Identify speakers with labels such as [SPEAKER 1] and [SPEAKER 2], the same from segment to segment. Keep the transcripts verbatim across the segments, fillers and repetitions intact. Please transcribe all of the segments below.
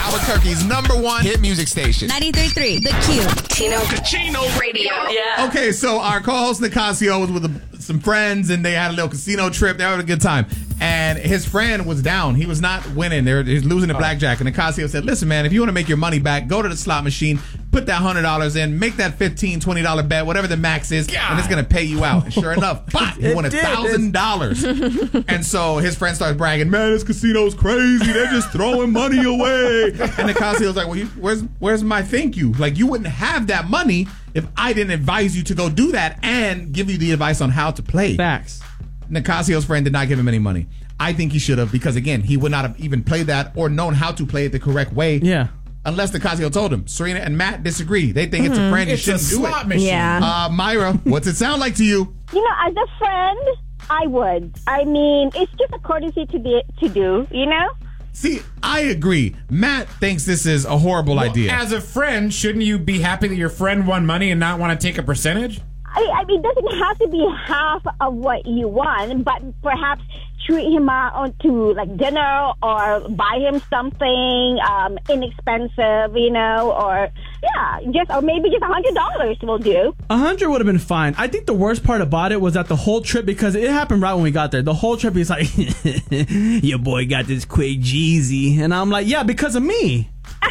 [SPEAKER 1] Albuquerque's number one hit music station.
[SPEAKER 2] ninety-three point three, The Q.
[SPEAKER 3] Tino Cucino Radio.
[SPEAKER 4] Yeah.
[SPEAKER 1] Okay, so our co-host Nicasio was with a, some friends, and they had a little casino trip. They were having a good time. And his friend was down. He was not winning. They were, he was losing at blackjack. And Nicasio said, listen, man, if you want to make your money back, go to the slot machine, put that one hundred dollars in, make that fifteen dollars, twenty dollars bet, whatever the max is, God. and it's going to pay you out. And sure enough, pop, he won one thousand dollars. And so his friend starts bragging, man, this casino's crazy. They're just throwing money away. And Nicasio's like, well, you, where's, where's my thank you? Like, you wouldn't have that money if I didn't advise you to go do that and give you the advice on how to play.
[SPEAKER 5] Facts.
[SPEAKER 1] Nicasio's friend did not give him any money. I think he should have, because again, he would not have even played that or known how to play it the correct way.
[SPEAKER 5] Yeah.
[SPEAKER 1] Unless Nicasio told him. Serena and Matt disagree. They think mm-hmm. it's a friend. You
[SPEAKER 4] it's
[SPEAKER 1] shouldn't
[SPEAKER 4] a
[SPEAKER 1] do
[SPEAKER 4] slot
[SPEAKER 1] it.
[SPEAKER 4] Machine.
[SPEAKER 2] Yeah.
[SPEAKER 1] Uh, Myra, what's it sound like to you?
[SPEAKER 6] You know, as a friend, I would. I mean, it's just a courtesy to be, to do, you know?
[SPEAKER 1] See, I agree. Matt thinks this is a horrible
[SPEAKER 4] Well,
[SPEAKER 1] idea.
[SPEAKER 4] As a friend, shouldn't you be happy that your friend won money and not want to take a percentage?
[SPEAKER 6] I, I mean, it doesn't have to be half of what you want, but perhaps treat him out to like dinner or buy him something um, inexpensive, you know, or yeah, just or maybe just a hundred dollars will do.
[SPEAKER 5] A hundred would have been fine. I think the worst part about it was that the whole trip, because it happened right when we got there. The whole trip, he's like, "Your boy got this quick Jeezy," and I'm like, "Yeah, because of me."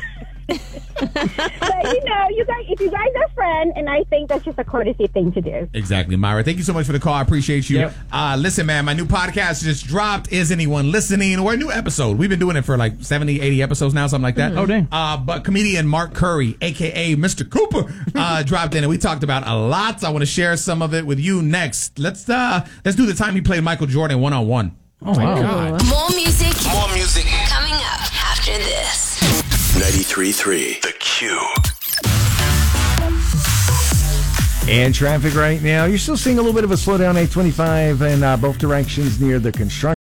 [SPEAKER 6] But you know, you guys, if you guys are friends, and I think that's just a courtesy thing to do.
[SPEAKER 1] Exactly, Myra. Thank you so much for the call. I appreciate you.
[SPEAKER 4] Yep.
[SPEAKER 1] Uh, listen, man, my new podcast just dropped. Is anyone listening? Or a new episode. We've been doing it for like seventy, eighty episodes now, something like that.
[SPEAKER 5] Mm-hmm. Oh, dang.
[SPEAKER 1] Uh, but comedian Mark Curry, a k a. Mister Cooper, uh, dropped in, and we talked about a lot. So I want to share some of it with you next. Let's uh, let's do the time he played Michael Jordan one-on-one.
[SPEAKER 5] Oh, my God.
[SPEAKER 3] More music.
[SPEAKER 7] More music.
[SPEAKER 3] Coming up after this.
[SPEAKER 7] ninety-three point three The Q.
[SPEAKER 8] And traffic right now, you're still seeing a little bit of a slowdown, eight twenty-five in uh, both directions near the construction.